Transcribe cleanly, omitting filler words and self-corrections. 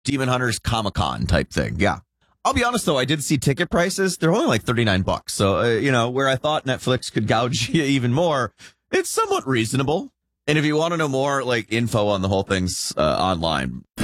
Demon Hunters Comic-Con type thing. Yeah. I'll be honest, though, I did see ticket prices. They're only like $39. So, where I thought Netflix could gouge you even more, it's somewhat reasonable. And if you want to know more, like, info on the whole thing's online,